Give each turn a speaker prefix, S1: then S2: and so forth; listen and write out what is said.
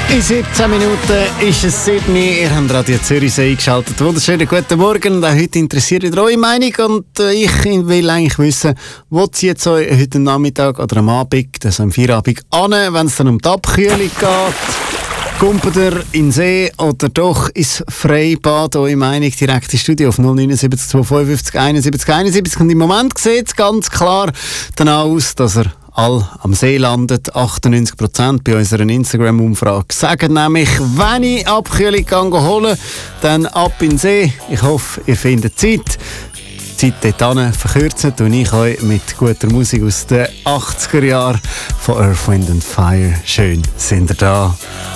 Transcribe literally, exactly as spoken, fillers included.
S1: In siebzehn Minuten ist es sieben Uhr. Ihr habt Radio Zürich eingeschaltet. Wunderschönen guten Morgen. Und auch heute interessiert wieder eure Meinung. Und äh, ich will eigentlich wissen, wo zieht es euch heute Nachmittag oder am Abend, also am Feierabend, an, wenn es dann um die Abkühlung geht? Kumpelt ihr in den See oder doch ins Freibad? Eure Meinung direkt ins Studio auf null neun sieben zwei fünf fünf einundsiebzig einundsiebzig. Und im Moment sieht es ganz klar danach aus, dass er all am See landet. achtundneunzig Prozent bei unserer Instagram-Umfrage sagen nämlich, wenn ich Abkühlung kann holen, dann ab in den See. Ich hoffe, ihr findet Zeit. Die Zeit dort hin verkürzen und ich euch mit guter Musik aus den achtziger Jahren von Earth, Wind and Fire. Schön, sind ihr da.